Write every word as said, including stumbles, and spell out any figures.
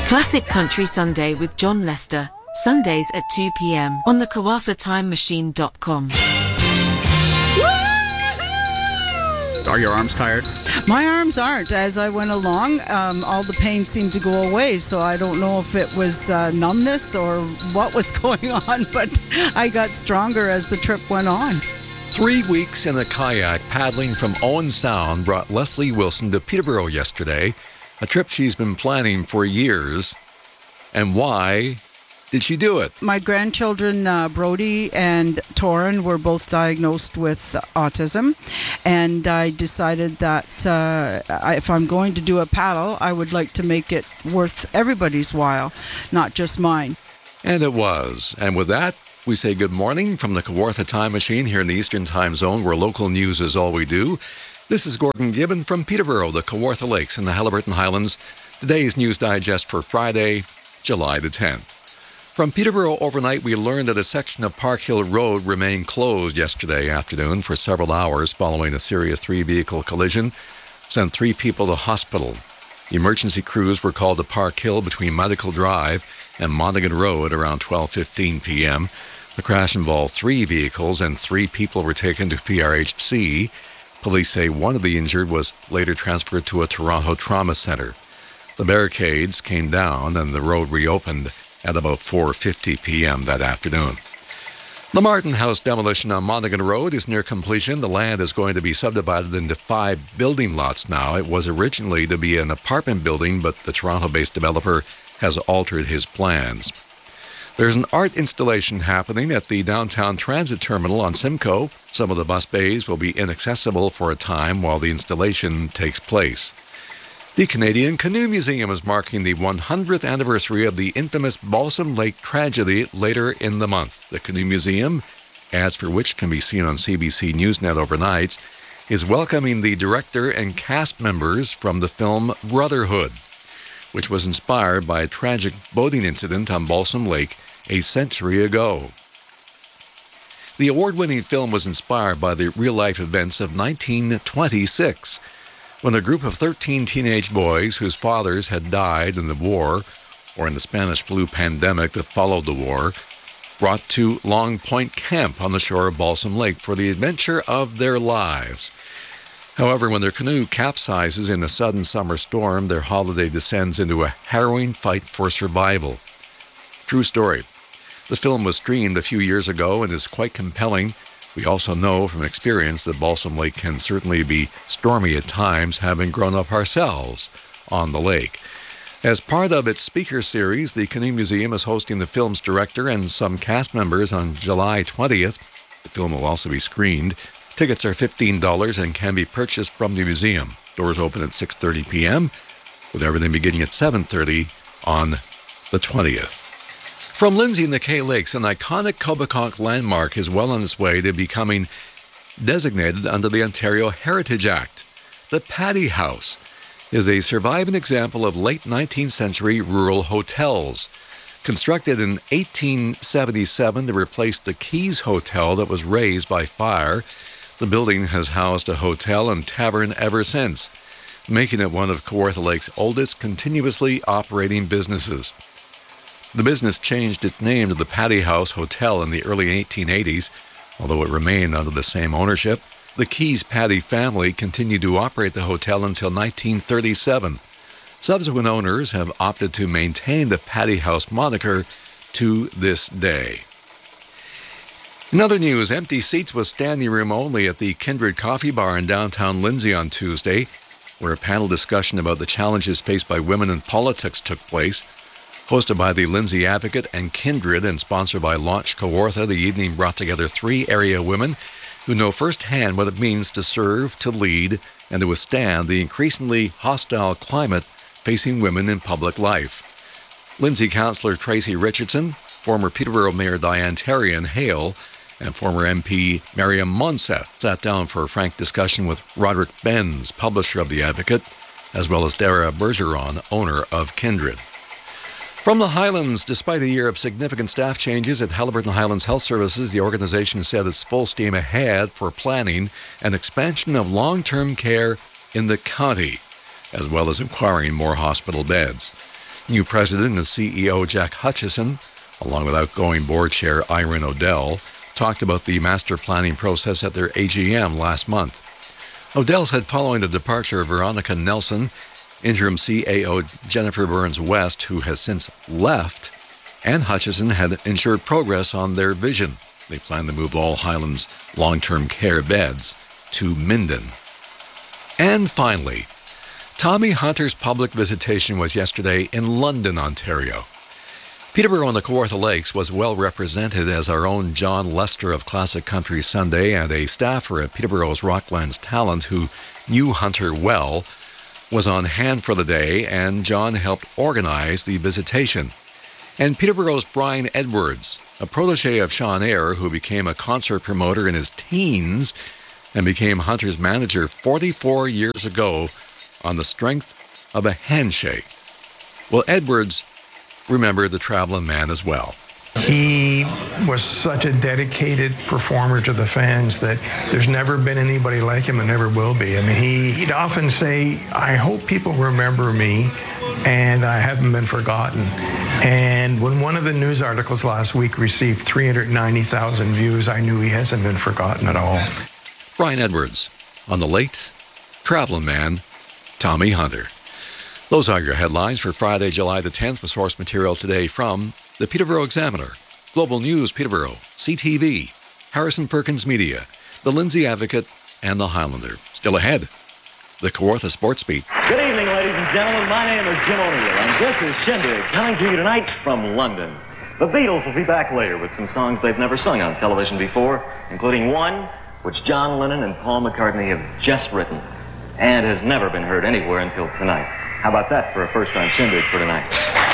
Classic Country Sunday with John Lester, Sundays at two p.m. on the Kawartha Time Machine dot com. Are your arms tired? My arms aren't. As I went along, um, all the pain seemed to go away, so I don't know if it was uh, numbness or what was going on, but I got stronger as the trip went on. Three weeks in a kayak paddling from Owen Sound brought Leslie Wilson to Peterborough yesterday, a trip she's been planning for years. And why did she do it? My grandchildren, uh, Brody and Torin, were both diagnosed with autism, and I decided that uh, I, if I'm going to do a paddle, I would like to make it worth everybody's while, not just mine. And it was. And with that, we say good morning from the Kawartha Time Machine here in the Eastern Time Zone, where local news is all we do. This is Gordon Gibbon from Peterborough, the Kawartha Lakes, and the Haliburton Highlands. Today's News Digest for Friday, July the tenth. From Peterborough overnight, we learned that a section of Park Hill Road remained closed yesterday afternoon for several hours following a serious three-vehicle collision, sent three people to hospital. Emergency crews were called to Park Hill between Medical Drive and Monaghan Road around twelve fifteen p.m. The crash involved three vehicles and three people were taken to P R H C. Police say one of the injured was later transferred to a Toronto trauma center. The barricades came down and the road reopened at about four fifty p.m. that afternoon. The Martin House demolition on Monaghan Road is near completion. The land is going to be subdivided into five building lots now. It was originally to be an apartment building, but the Toronto-based developer has altered his plans. There's an art installation happening at the downtown transit terminal on Simcoe. Some of the bus bays will be inaccessible for a time while the installation takes place. The Canadian Canoe Museum is marking the one hundredth anniversary of the infamous Balsam Lake tragedy later in the month. The Canoe Museum, ads for which can be seen on C B C Newsnet overnights, is welcoming the director and cast members from the film Brotherhood, which was inspired by a tragic boating incident on Balsam Lake a century ago. The award-winning film was inspired by the real-life events of nineteen twenty-six, when a group of thirteen teenage boys whose fathers had died in the war or in the Spanish flu pandemic that followed the war brought to Long Point Camp on the shore of Balsam Lake for the adventure of their lives. However, when their canoe capsizes in a sudden summer storm, their holiday descends into a harrowing fight for survival. True story. The film was streamed a few years ago and is quite compelling. We also know from experience that Balsam Lake can certainly be stormy at times, having grown up ourselves on the lake. As part of its speaker series, the Canoe Museum is hosting the film's director and some cast members on July twentieth. The film will also be screened. Tickets are fifteen dollars and can be purchased from the museum. Doors open at six thirty p.m., with everything beginning at seven thirty on the twentieth. From Lindsay in the Kay Lakes, an iconic Cobequid landmark is well on its way to becoming designated under the Ontario Heritage Act. The Paddy House is a surviving example of late nineteenth century rural hotels. Constructed in eighteen seventy-seven to replace the Keys Hotel that was razed by fire, the building has housed a hotel and tavern ever since, making it one of Kawartha Lake's oldest continuously operating businesses. The business changed its name to the Paddy House Hotel in the early eighteen eighties, although it remained under the same ownership. The Keys Paddy family continued to operate the hotel until nineteen thirty-seven. Subsequent owners have opted to maintain the Paddy House moniker to this day. In other news, empty seats with standing room only at the Kindred Coffee Bar in downtown Lindsay on Tuesday, where a panel discussion about the challenges faced by women in politics took place. Hosted by the Lindsay Advocate and Kindred and sponsored by Launch Kawartha, the evening brought together three area women who know firsthand what it means to serve, to lead, and to withstand the increasingly hostile climate facing women in public life. Lindsay Councillor Tracy Richardson, former Peterborough Mayor Diane Terry and Hale, and former M P Miriam Monsef sat down for a frank discussion with Roderick Benz, publisher of The Advocate, as well as Dara Bergeron, owner of Kindred. From the Highlands, despite a year of significant staff changes at Haliburton Highlands Health Services, the organization said it's full steam ahead for planning an expansion of long-term care in the county, as well as acquiring more hospital beds. New president and C E O Jack Hutchison, along with outgoing board chair Irene O'Dell, talked about the master planning process at their A G M last month. O'Dell said following the departure of Veronica Nelson, interim C A O Jennifer Burns-West, who has since left, and Hutchison had ensured progress on their vision. They plan to move all Highlands long-term care beds to Minden. And finally, Tommy Hunter's public visitation was yesterday in London, Ontario. Peterborough and the Kawartha Lakes was well represented as our own John Lester of Classic Country Sunday and a staffer at Peterborough's Rocklands Talent who knew Hunter well was on hand for the day, and John helped organize the visitation. And Peterborough's Brian Edwards, a protege of Sean Eyre who became a concert promoter in his teens and became Hunter's manager forty-four years ago on the strength of a handshake. Well, Edwards remembered the traveling man as well. He was such a dedicated performer to the fans that there's never been anybody like him and never will be. I mean, he, he'd often say, I hope people remember me and I haven't been forgotten. And when one of the news articles last week received three hundred ninety thousand views, I knew he hasn't been forgotten at all. Brian Edwards on the late traveling man, Tommy Hunter. Those are your headlines for Friday, July the tenth, with source material today from the Peterborough Examiner, Global News Peterborough, C T V, Harrison Perkins Media, the Lindsay Advocate, and the Highlander. Still ahead, the Kawartha Sports Beat. Good evening, ladies and gentlemen. My name is Jim O'Neill, and this is Shindig, coming to you tonight from London. The Beatles will be back later with some songs they've never sung on television before, including one which John Lennon and Paul McCartney have just written and has never been heard anywhere until tonight. How about that for a first-time Shindig for tonight?